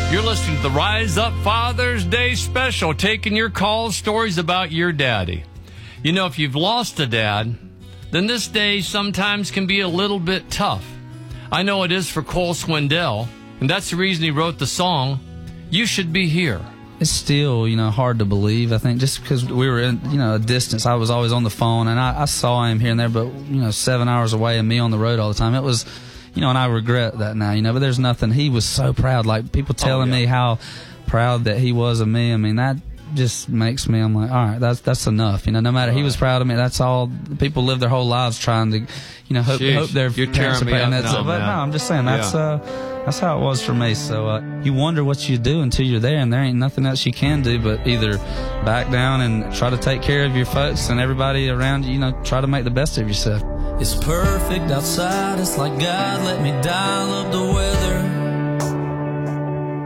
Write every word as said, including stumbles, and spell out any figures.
You're listening to the Rise Up Father's Day special, taking your calls, stories about your daddy. You know, if you've lost a dad, then this day sometimes can be a little bit tough. I know it is for Cole Swindell, and that's the reason he wrote the song, You Should Be Here. It's still, you know, hard to believe. I think just because we were in, you know, a distance, I was always on the phone, and I, I saw him here and there, but, you know, seven hours away and me on the road all the time. It was, you know, and I regret that now, you know, but there's nothing. He was so proud, like people telling oh, yeah. me how proud that he was of me. I mean, that just makes me, I'm like, all right, that's that's enough. You know, no matter, right. He was proud of me. That's all. People live their whole lives trying to, you know, hope, Jeez, hope their you're parents are tearing me proud. up now, But man. no, I'm just saying, that's, yeah. uh, that's how it was for me. So uh, you wonder what you do until you're there, and there ain't nothing else you can do but either back down and try to take care of your folks and everybody around you, you know, try to make the best of yourself. It's perfect outside, it's like God let me dial up the weather.